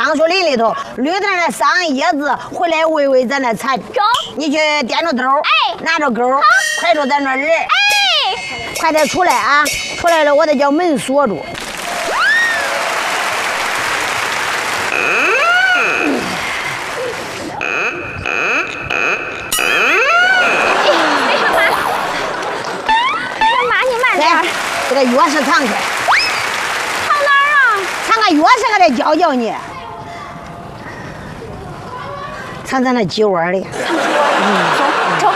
桑树林里头，绿的那桑叶子回来喂喂咱那蚕。 中， 你去掂着兜， 哎， 拿着钩，快着咱那人。 哎， 快点出来啊！出来了，我得叫门锁住。这个钥匙藏去， 藏哪儿啊？ 藏个钥匙还得教教你，藏咱那鸡窝里。 走。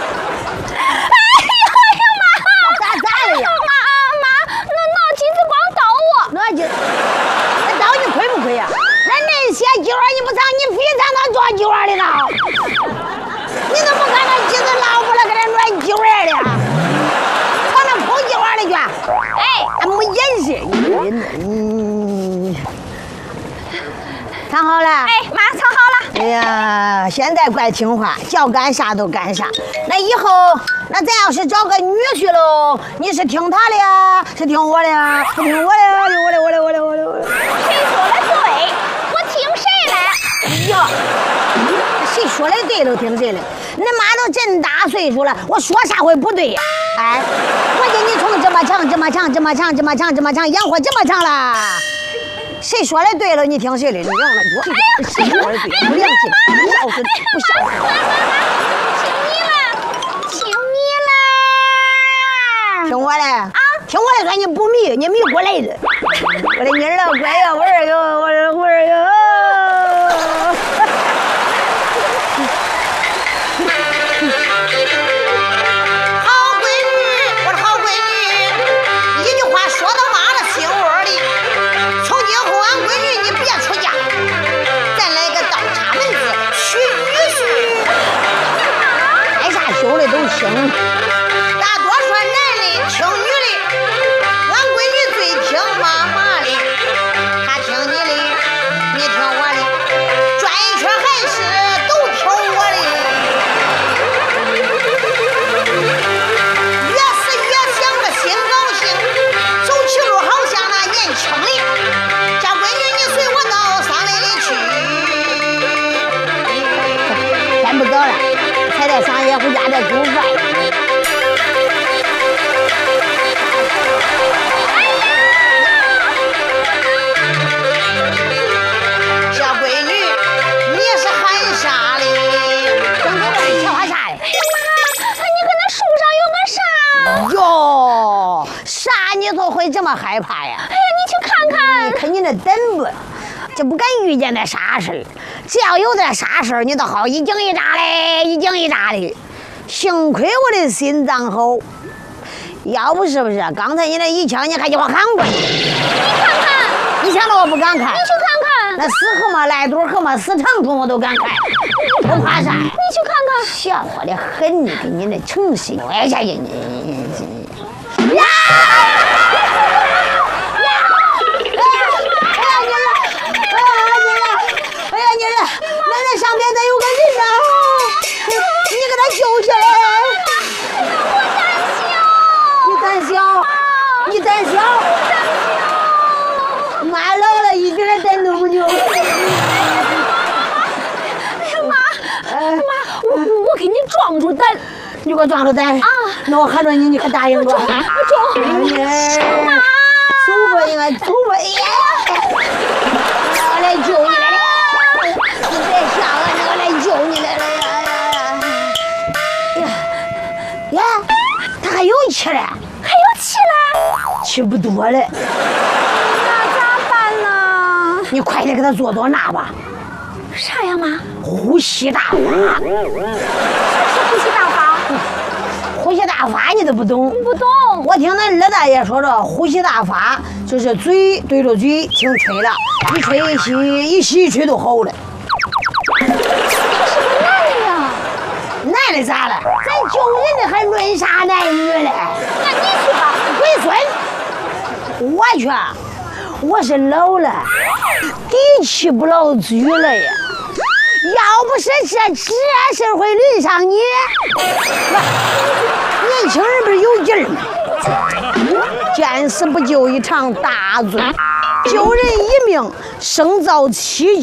哎呀妈！ 咋了呀？ 妈，那金子光刀我。 那刀你亏不亏呀？那些鸡窝你不藏，你非藏到做鸡窝里头？你怎么不看那鸡子老不了，给它暖鸡窝里？藏那空鸡窝里去？ 哎， 俺没眼识，藏好了。 哎，妈，藏好了。 哎呀，现在怪听话，叫干啥都干啥。那以后，那咱要是找个女婿喽，你是听他的呀，是听我的呀？不听我的，听我的。 谁说的对？我听谁的？ 哎呀，谁说的对都听谁的。恁妈都真大岁数了，我说啥会不对呀？哎，我给你从这么长养活这么长了，谁说的对了你听谁的？你让了我，谁说的对？不良心，不孝顺，不孝顺。 听你了。 听我的啊！听我的说你不迷，你迷过来的。我的妮儿啊，乖呀，我儿哟，我儿哟。大多数男的听女的，俺闺女最听妈妈的，她听你的，你听我的，转一圈还是都听我的。越是越想着心高兴，走起路好像那年轻的。小闺女，你随我到山里去。天不早了，才在上夜回家再煮饭。哟，啥你都会这么害怕呀？ 哎呀，你去看看， 你看你那胆子，就不敢遇见那啥事儿。只要有点啥事儿，你都好一惊一乍的。幸亏我的心脏好，要不是刚才你那一枪，你还叫我喊过去。 你看看， 你想着我不敢看？ 你去看看， 那死河嘛、赖肚河嘛、死长虫我都敢看，我怕啥？ 你去看看， 笑话的很，你跟你那诚信，哎呀呀！那上面有个人呐，你给他救下来。你胆小，妈老了一点胆都不牛。 妈，我给你壮出胆， 你给我壮出胆啊！ 那我喊着你可答应我。 我壮。 妈，走吧，应该走吧。我来救你来了。你别吓我，我来救你来了呀！他还有气嘞，气不多嘞。 那咋办呢？ 你快点给他做那吧。 啥呀，妈？ 呼吸大法。 啥是呼吸大法？ 呼吸大法你都不懂？ 不懂。 我听那二大爷说着，呼吸大法就是嘴对着嘴听吹了，一吹一吸，一吸一吹都好了。 他是个男的呀？ 男的咋了？咱救人的还论啥男女嘞？ 那你去吧， 龟孙。我去，我是老了，底气不牢嘴了呀。要不是这事会轮上你，年轻人不是有劲儿吗？见死不救一场大罪，救人一命胜造7